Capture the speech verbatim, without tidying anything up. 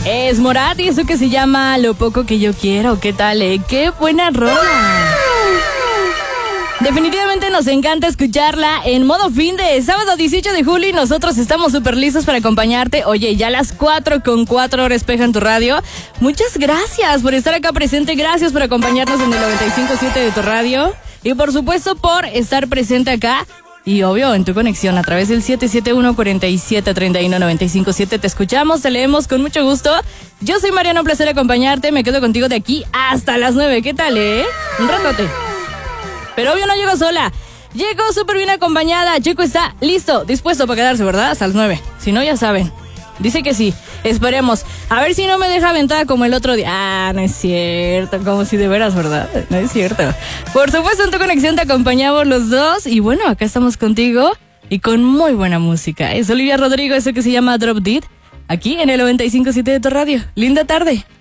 Es Morat y eso que se llama Lo Poco Que Yo Quiero. ¿Qué tal, eh? ¡Qué buena rola! Definitivamente nos encanta escucharla en modo fin de sábado dieciocho de julio y nosotros estamos súper listos para acompañarte. Oye, ya a las cuatro con cuatro horas Espeja en tu radio. Muchas gracias por estar acá presente, gracias por acompañarnos en el noventa y cinco punto siete de tu radio y por supuesto por estar presente acá y obvio en tu conexión a través del siete siete uno, cuatro siete, tres uno, nueve cinco siete. Te escuchamos, te leemos con mucho gusto. Yo soy Mariana, un placer acompañarte, me quedo contigo de aquí hasta las nueve. ¿Qué tal, eh? Un ratote. Pero obvio no llego sola, llego súper bien acompañada. Checo está listo, dispuesto para quedarse, ¿verdad? Hasta las nueve, si no ya saben. Dice que sí, esperemos. A ver si no me deja aventada como el otro día. Ah, no es cierto, como si de veras, ¿verdad? No es cierto. Por supuesto en tu conexión te acompañamos los dos. Y bueno, acá estamos contigo y con muy buena música. Es Olivia Rodrigo, eso que se llama Drop Dead, aquí en el noventa y cinco punto siete de tu radio. Linda tarde.